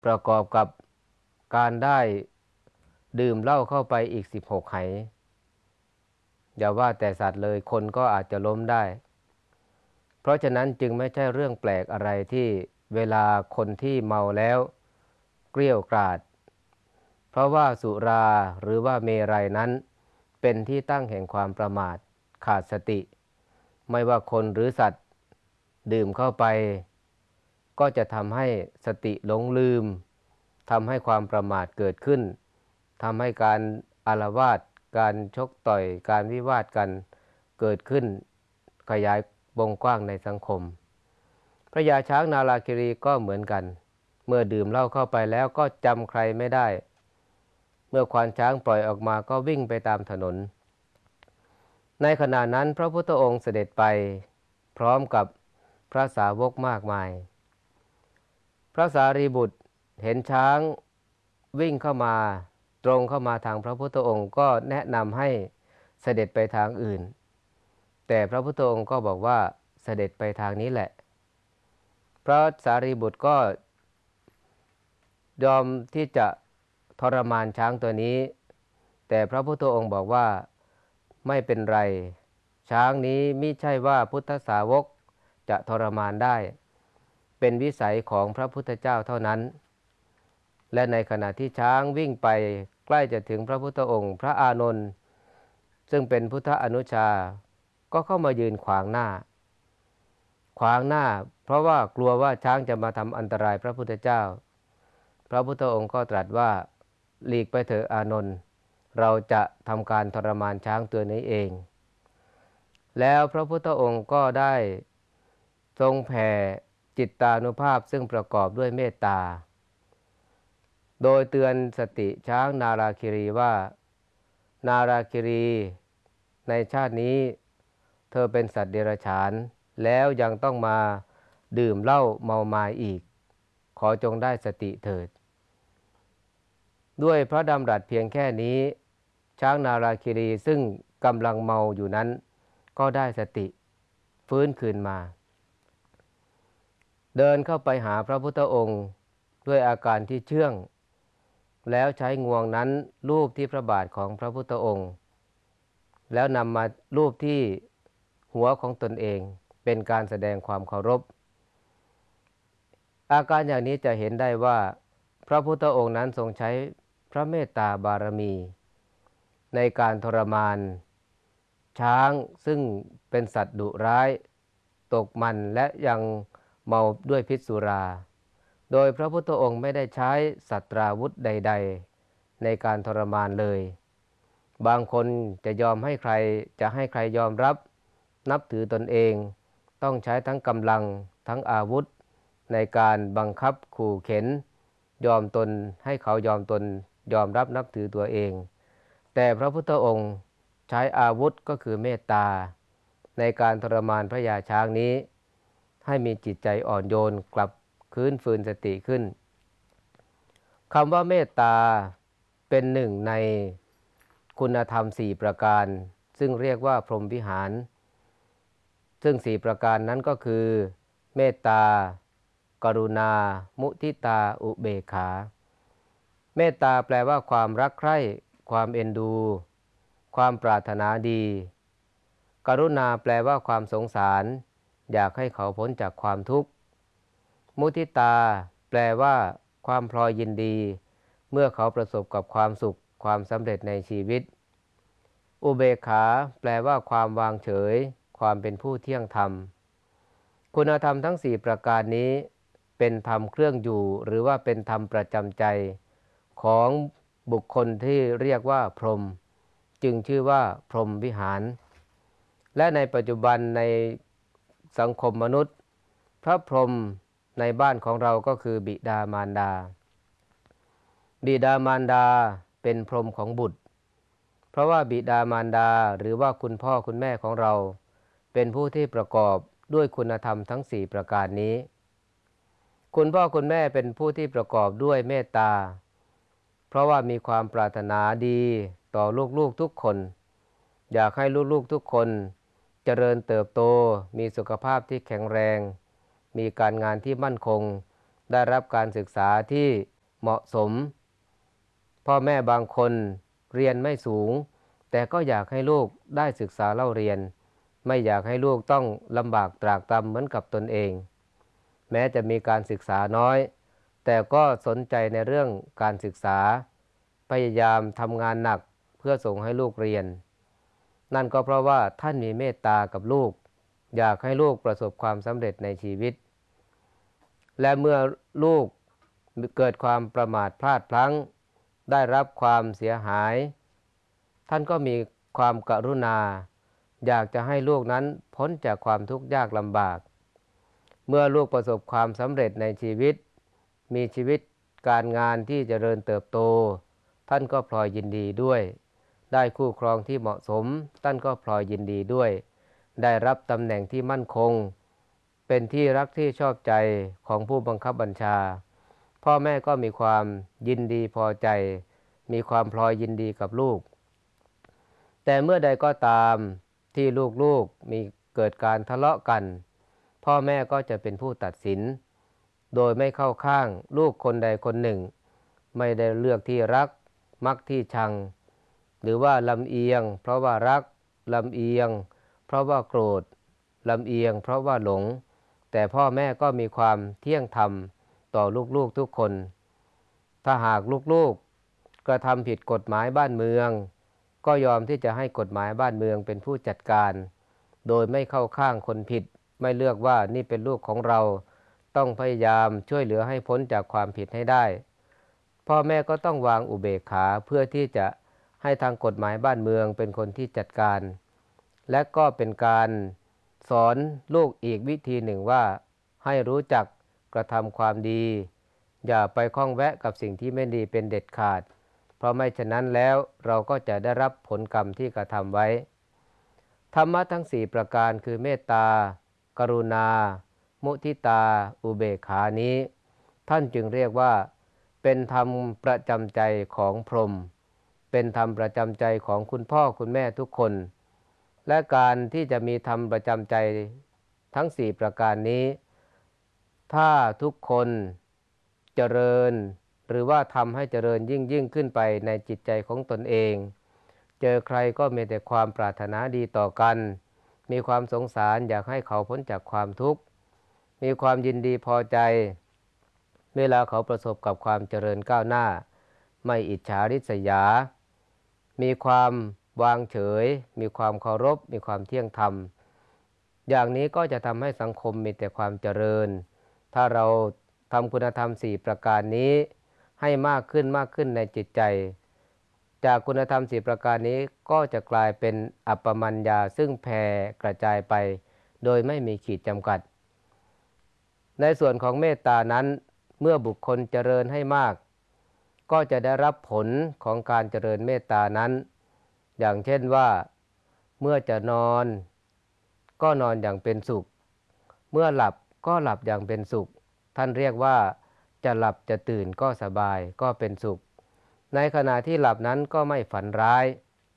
ประกอบกับการได้ดื่มเหล้าเข้าไปอีก16 ไหอย่าว่าแต่สัตว์เลยคนก็อาจจะล้มได้เพราะฉะนั้นจึงไม่ใช่เรื่องแปลกอะไรที่เวลาคนที่เมาแล้วเกรี้ยวกราดเพราะว่าสุราหรือว่าเมรัยนั้นเป็นที่ตั้งแห่งความประมาทขาดสติไม่ว่าคนหรือสัตว์ดื่มเข้าไปก็จะทำให้สติหลงลืมทำให้ความประมาทเกิดขึ้นทำให้การอาละวาดการชกต่อยการวิวาทกันเกิดขึ้นขยายวงกว้างในสังคมพระยาช้างนาราคิรีก็เหมือนกันเมื่อดื่มเหล้าเข้าไปแล้วก็จำใครไม่ได้เมื่อควานช้างปล่อยออกมาก็วิ่งไปตามถนนในขณะนั้นพระพุทธองค์เสด็จไปพร้อมกับพระสาวกมากมายพระสารีบุตรเห็นช้างวิ่งเข้ามาตรงเข้ามาทางพระพุทธองค์ก็แนะนำให้เสด็จไปทางอื่นแต่พระพุทธองค์ก็บอกว่าเสด็จไปทางนี้แหละพระสารีบุตรก็ยอมที่จะทรมานช้างตัวนี้แต่พระพุทธองค์บอกว่าไม่เป็นไรช้างนี้มิใช่ว่าพุทธสาวกจะทรมานได้เป็นวิสัยของพระพุทธเจ้าเท่านั้นและในขณะที่ช้างวิ่งไปใกล้จะถึงพระพุทธองค์พระอานนท์ซึ่งเป็นพุทธอนุชาก็เข้ามายืนขวางหน้าเพราะว่ากลัวว่าช้างจะมาทำอันตรายพระพุทธเจ้าพระพุทธองค์ก็ตรัสว่าหลีกไปเถอะอานนท์เราจะทำการทรมานช้างตัวนี้เองแล้วพระพุทธองค์ก็ได้ทรงแผ่จิตตานุภาพซึ่งประกอบด้วยเมตตาโดยเตือนสติช้างนาราคิรีว่านาราคิรีในชาตินี้เธอเป็นสัตว์เดรัจฉานแล้วยังต้องมาดื่มเหล้าเมามายอีกขอจงได้สติเถิดด้วยพระดำรัสเพียงแค่นี้ช้างนาราคิรีซึ่งกำลังเมาอยู่นั้นก็ได้สติฟื้นคืนมาเดินเข้าไปหาพระพุทธองค์ด้วยอาการที่เชื่องแล้วใช้งวงนั้นลูบที่พระบาทของพระพุทธองค์แล้วนำมาลูบที่หัวของตนเองเป็นการแสดงความเคารพอาการอย่างนี้จะเห็นได้ว่าพระพุทธองค์นั้นทรงใช้พระเมตตาบารมีในการทรมานช้างซึ่งเป็นสัตว์ดุร้ายตกมันและยังเมาด้วยพิษสุราโดยพระพุทธองค์ไม่ได้ใช้สัตราวุธใดๆในการทรมานเลยบางคนจะยอมให้ใครยอมรับนับถือตนเองต้องใช้ทั้งกำลังทั้งอาวุธในการบังคับขู่เข็นยอมตนให้เขายอมตนยอมรับนับถือตัวเองแต่พระพุทธองค์ใช้อาวุธก็คือเมตตาในการทรมานพระยาช้างนี้ให้มีจิตใจอ่อนโยนกลับคืนฟื้นสติขึ้นคำว่าเมตตาเป็นหนึ่งในคุณธรรม4ประการซึ่งเรียกว่าพรหมวิหารซึ่ง4ประการนั้นก็คือเมตตากรุณามุทิตาอุเบกขาเมตตาแปลว่าความรักใคร่ความเอ็นดูความปรารถนาดีกรุณาแปลว่าความสงสารอยากให้เขาพ้นจากความทุกข์มุทิตาแปลว่าความพลอยยินดีเมื่อเขาประสบกับความสุขความสำเร็จในชีวิตอุเบกขาแปลว่าความวางเฉยความเป็นผู้เที่ยงธรรมคุณธรรมทั้ง4ประการนี้เป็นธรรมเครื่องอยู่หรือว่าเป็นธรรมประจำใจของบุคคลที่เรียกว่าพรหมจึงชื่อว่าพรหมวิหารและในปัจจุบันในสังคมมนุษย์พระพรหมในบ้านของเราก็คือบิดามารดาเป็นพรหมของบุตรเพราะว่าบิดามารดาหรือว่าคุณพ่อคุณแม่ของเราเป็นผู้ที่ประกอบด้วยคุณธรรมทั้ง4ประการนี้คุณพ่อคุณแม่เป็นผู้ที่ประกอบด้วยเมตตาเพราะว่ามีความปรารถนาดีต่อลูกๆทุกคนอยากให้ลูกๆทุกคนเจริญเติบโตมีสุขภาพที่แข็งแรงมีการงานที่มั่นคงได้รับการศึกษาที่เหมาะสมพ่อแม่บางคนเรียนไม่สูงแต่ก็อยากให้ลูกได้ศึกษาเล่าเรียนไม่อยากให้ลูกต้องลำบากตรากตรำเหมือนกับตนเองแม้จะมีการศึกษาน้อยแต่ก็สนใจในเรื่องการศึกษาพยายามทำงานหนักเพื่อส่งให้ลูกเรียนนั่นก็เพราะว่าท่านมีเมตตากับลูกอยากให้ลูกประสบความสำเร็จในชีวิตและเมื่อลูกเกิดความประมาทพลาดพลั้งได้รับความเสียหายท่านก็มีความกรุณาอยากจะให้ลูกนั้นพ้นจากความทุกข์ยากลำบากเมื่อลูกประสบความสำเร็จในชีวิตมีชีวิตการงานที่เจริญเติบโตท่านก็พลอยยินดีด้วยได้คู่ครองที่เหมาะสมท่านก็พลอยยินดีด้วยได้รับตำแหน่งที่มั่นคงเป็นที่รักที่ชอบใจของผู้บังคับบัญชาพ่อแม่ก็มีความยินดีพอใจมีความพลอยยินดีกับลูกแต่เมื่อใดก็ตามที่ลูกๆมีเกิดการทะเลาะกันพ่อแม่ก็จะเป็นผู้ตัดสินโดยไม่เข้าข้างลูกคนใดคนหนึ่งไม่ได้เลือกที่รักมักที่ชังหรือว่าลำเอียงเพราะว่ารักลำเอียงเพราะว่าโกรธลำเอียงเพราะว่าหลงแต่พ่อแม่ก็มีความเที่ยงธรรมต่อลูกๆทุกคนถ้าหากลูกๆกระทำผิดกฎหมายบ้านเมืองก็ยอมที่จะให้กฎหมายบ้านเมืองเป็นผู้จัดการโดยไม่เข้าข้างคนผิดไม่เลือกว่านี่เป็นลูกของเราต้องพยายามช่วยเหลือให้พ้นจากความผิดให้ได้พ่อแม่ก็ต้องวางอุเบกขาเพื่อที่จะให้ทางกฎหมายบ้านเมืองเป็นคนที่จัดการและก็เป็นการสอนลูกอีกวิธีหนึ่งว่าให้รู้จักกระทำความดีอย่าไปข้องแวะกับสิ่งที่ไม่ดีเป็นเด็ดขาดเพราะไม่ฉะนั้นแล้วเราก็จะได้รับผลกรรมที่กระทำไว้ธรรมะทั้ง4ประการคือเมตตากรุณามุทิตาอุเบกขานี้ท่านจึงเรียกว่าเป็นธรรมประจำใจของพรหมเป็นธรรมประจำใจของคุณพ่อคุณแม่ทุกคนและการที่จะมีธรรมประจำใจทั้ง4ประการนี้ถ้าทุกคนเจริญหรือว่าทำให้เจริญยิ่งขึ้นไปในจิตใจของตนเองเจอใครก็มีแต่ความปรารถนาดีต่อกันมีความสงสารอยากให้เขาพ้นจากความทุกข์มีความยินดีพอใจเวลาเขาประสบกับความเจริญก้าวหน้าไม่อิจฉาริษยามีความวางเฉยมีความเคารพมีความเที่ยงธรรมอย่างนี้ก็จะทำให้สังคมมีแต่ความเจริญถ้าเราทำคุณธรรม4ประการนี้ให้มากขึ้นในจิตใจจากคุณธรรม4ประการนี้ก็จะกลายเป็นอัปปมัญญาซึ่งแผ่กระจายไปโดยไม่มีขีดจำกัดในส่วนของเมตตานั้นเมื่อบุคคลเจริญให้มากก็จะได้รับผลของการเจริญเมตตานั้นอย่างเช่นว่าเมื่อจะนอนก็นอนอย่างเป็นสุขเมื่อหลับก็หลับอย่างเป็นสุขท่านเรียกว่าจะหลับจะตื่นก็สบายก็เป็นสุขในขณะที่หลับนั้นก็ไม่ฝันร้าย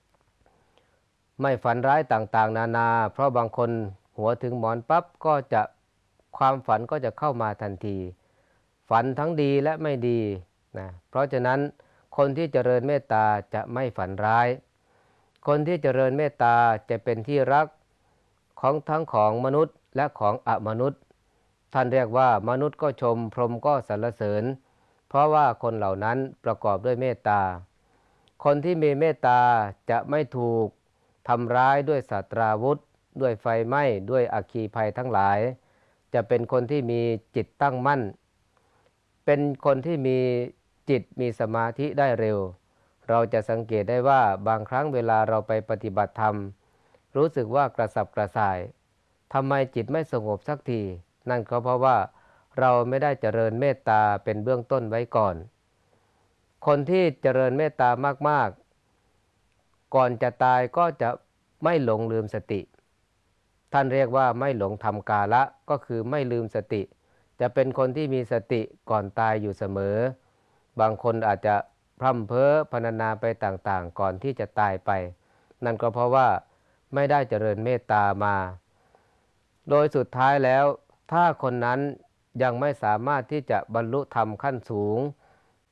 ต่างๆนานาเพราะบางคนหัวถึงหมอนปั๊บก็จะความฝันก็จะเข้ามาทันทีฝันทั้งดีและไม่ดีนะเพราะฉะนั้นคนที่เจริญเมตตาจะไม่ฝันร้ายคนที่เจริญเมตตาจะเป็นที่รักของทั้งของมนุษย์และของอมนุษย์ท่านเรียกว่ามนุษย์ก็ชมพรหมก็สรรเสริญเพราะว่าคนเหล่านั้นประกอบด้วยเมตตาคนที่มีเมตตาจะไม่ถูกทำร้ายด้วยสัตราวุธด้วยไฟไหม้ด้วยอัคคีภัยทั้งหลายจะเป็นคนที่มีจิตตั้งมั่นเป็นคนที่มีจิตมีสมาธิได้เร็วเราจะสังเกตได้ว่าบางครั้งเวลาเราไปปฏิบัติธรรมรู้สึกว่ากระสับกระส่ายทำไมจิตไม่สงบสักทีนั่นก็เพราะว่าเราไม่ได้เจริญเมตตาเป็นเบื้องต้นไว้ก่อนคนที่เจริญเมตตามากๆก่อนจะตายก็จะไม่หลงลืมสติท่านเรียกว่าไม่หลงทำกาละก็คือไม่ลืมสติจะเป็นคนที่มีสติก่อนตายอยู่เสมอบางคนอาจจะพร่ำเพ้อพรรณนาไปต่างๆก่อนที่จะตายไปนั่นก็เพราะว่าไม่ได้เจริญเมตตามาโดยสุดท้ายแล้วถ้าคนนั้นยังไม่สามารถที่จะบรรลุธรรมขั้นสูง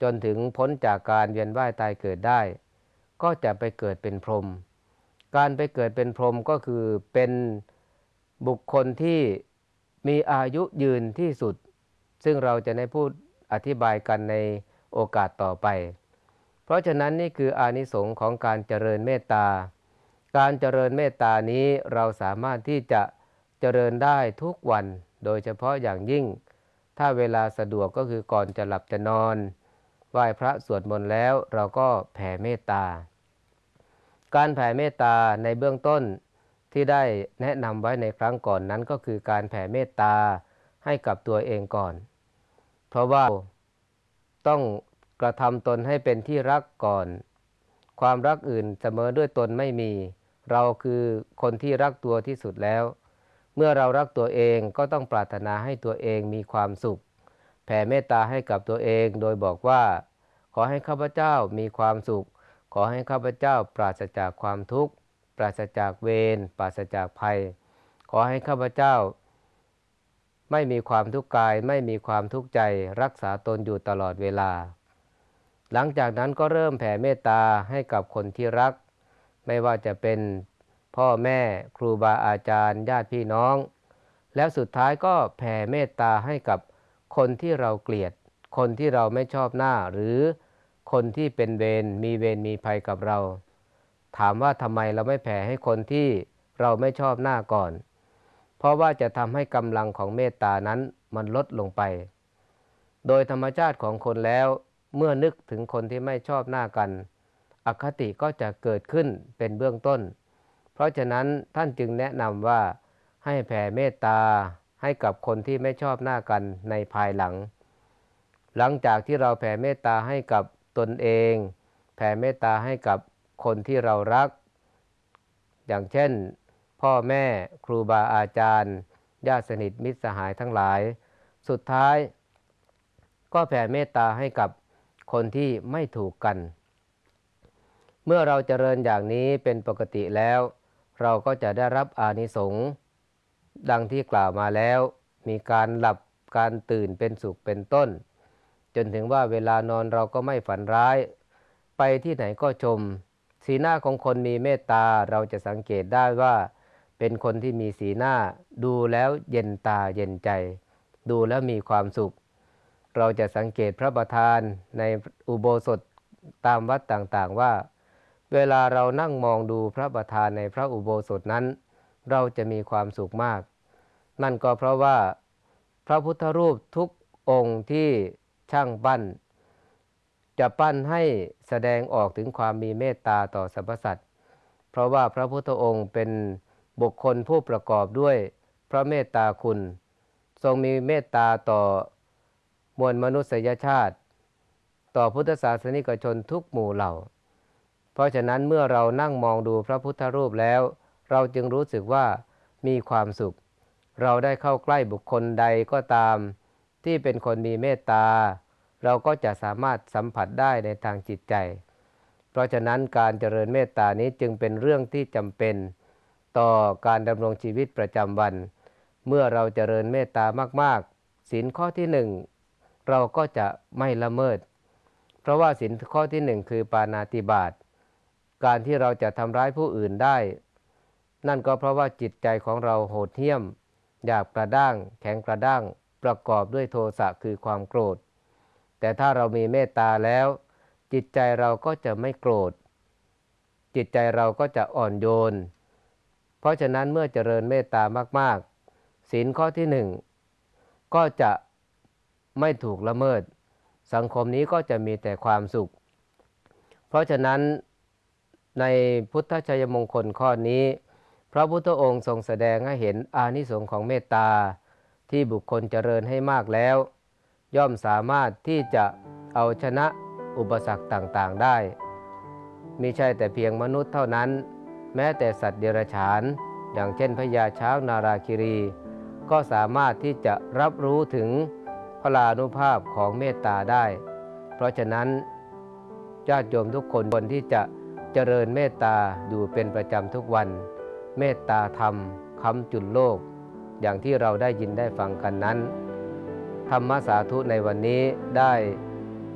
จนถึงพ้นจากการเวียนว่ายตายเกิดได้ก็จะไปเกิดเป็นพรหมการไปเกิดเป็นพรหมก็คือเป็นบุคคลที่มีอายุยืนที่สุดซึ่งเราจะได้พูดอธิบายกันในโอกาสต่อไปเพราะฉะนั้นนี่คืออานิสงส์ของการเจริญเมตตาการเจริญเมตตานี้เราสามารถที่จะเจริญได้ทุกวันโดยเฉพาะอย่างยิ่งถ้าเวลาสะดวกก็คือก่อนจะหลับจะนอนไหว้พระสวดมนต์แล้วเราก็แผ่เมตตาการแผ่เมตตาในเบื้องต้นที่ได้แนะนำไว้ในครั้งก่อนนั้นก็คือการแผ่เมตตาให้กับตัวเองก่อนเพราะว่าต้องกระทำตนให้เป็นที่รักก่อนความรักอื่นเสมอด้วยตนไม่มีเราคือคนที่รักตัวที่สุดแล้วเมื่อเรารักตัวเองก็ต้องปรารถนาให้ตัวเองมีความสุขแผ่เมตตาให้กับตัวเองโดยบอกว่าขอให้ข้าพเจ้ามีความสุขขอให้ข้าพเจ้าปราศจากความทุกข์ปราศจากเวรปราศจากภัยขอให้ข้าพเจ้าไม่มีความทุกข์กายไม่มีความทุกข์ใจรักษาตนอยู่ตลอดเวลาหลังจากนั้นก็เริ่มแผ่เมตตาให้กับคนที่รักไม่ว่าจะเป็นพ่อแม่ครูบาอาจารย์ญาติพี่น้องแล้วสุดท้ายก็แผ่เมตตาให้กับคนที่เราเกลียดคนที่เราไม่ชอบหน้าหรือคนที่เป็นเวรมีภัยกับเราถามว่าทำไมเราไม่แผ่ให้คนที่เราไม่ชอบหน้าก่อนเพราะว่าจะทำให้กำลังของเมตตานั้นมันลดลงไปโดยธรรมชาติของคนแล้วเมื่อนึกถึงคนที่ไม่ชอบหน้ากันอคติก็จะเกิดขึ้นเป็นเบื้องต้นเพราะฉะนั้นท่านจึงแนะนำว่าให้แผ่เมตตาให้กับคนที่ไม่ชอบหน้ากันในภายหลังหลังจากที่เราแผ่เมตตาให้กับตนเองแผ่เมตตาให้กับคนที่เรารักอย่างเช่นพ่อแม่ครูบาอาจารย์ญาติสนิทมิตรสหายทั้งหลายสุดท้ายก็แผ่เมตตาให้กับคนที่ไม่ถูกกันเมื่อเราเจริญอย่างนี้เป็นปกติแล้วเราก็จะได้รับอานิสงส์ดังที่กล่าวมาแล้วมีการหลับการตื่นเป็นสุขเป็นต้นจนถึงว่าเวลานอนเราก็ไม่ฝันร้ายไปที่ไหนก็ชมสีหน้าของคนมีเมตตาเราจะสังเกตได้ว่าเป็นคนที่มีสีหน้าดูแล้วเย็นตาเย็นใจดูแล้วมีความสุขเราจะสังเกตพระประธานในอุโบสถตามวัดต่างๆว่าเวลาเรานั่งมองดูพระประธานในพระอุโบสถนั้นเราจะมีความสุขมากนั่นก็เพราะว่าพระพุทธรูปทุกองค์ที่ช่างปั้นจะปั้นให้แสดงออกถึงความมีเมตตาต่อสรรพสัตว์เพราะว่าพระพุทธองค์เป็นบุคคลผู้ประกอบด้วยพระเมตตาคุณทรงมีเมตตาต่อมวลมนุษยชาติต่อพุทธศาสนิกชนทุกหมู่เหล่าเพราะฉะนั้นเมื่อเรานั่งมองดูพระพุทธรูปแล้วเราจึงรู้สึกว่ามีความสุขเราได้เข้าใกล้บุคคลใดก็ตามที่เป็นคนมีเมตตาเราก็จะสามารถสัมผัสได้ในทางจิตใจเพราะฉะนั้นการเจริญเมตตานี้จึงเป็นเรื่องที่จำเป็นต่อการดำรงชีวิตประจำวันเมื่อเราเจริญเมตตามากๆศีลข้อที่หนึ่งเราก็จะไม่ละเมิดเพราะว่าศีลข้อที่หนึ่งคือปาณาติบาตการที่เราจะทำร้ายผู้อื่นได้นั่นก็เพราะว่าจิตใจของเราโหดเหี้ยมหยาบกระด้างแข็งกระด้างประกอบด้วยโทสะคือความโกรธแต่ถ้าเรามีเมตตาแล้วจิตใจเราก็จะไม่โกรธจิตใจเราก็จะอ่อนโยนเพราะฉะนั้นเมื่อเจริญเมตตามากๆศีลข้อที่หนึ่งก็จะไม่ถูกละเมิดสังคมนี้ก็จะมีแต่ความสุขเพราะฉะนั้นในพุทธชัยมงคลข้อนี้พระพุทธองค์ทรงแสดงให้เห็นอานิสงส์ของเมตตาที่บุคคลเจริญให้มากแล้วย่อมสามารถที่จะเอาชนะอุปสรรคต่างๆได้มิใช่แต่เพียงมนุษย์เท่านั้นแม้แต่สัตว์เดรัจฉานอย่างเช่นพญาช้างนาราคิรีก็สามารถที่จะรับรู้ถึงพลานุภาพของเมตตาได้เพราะฉะนั้นญาติโยมทุกคนควรที่จะเจริญเมตตาอยู่เป็นประจำทุกวันเมตตาธรรมค้ำจุนโลกอย่างที่เราได้ยินได้ฟังกันนั้นธรรมสาธุในวันนี้ได้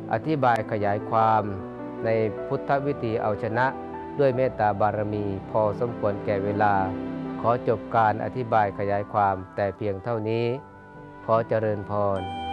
อธิบายขยายความในพุทธวิธีเอาชนะด้วยเมตตาบารมีพอสมควรแก่เวลาขอจบการอธิบายขยายความแต่เพียงเท่านี้ขอเจริญพร